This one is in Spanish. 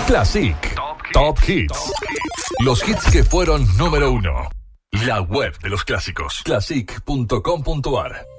Classic Top Hits. Los hits que fueron número 1. La web de los clásicos. Classic.com.ar.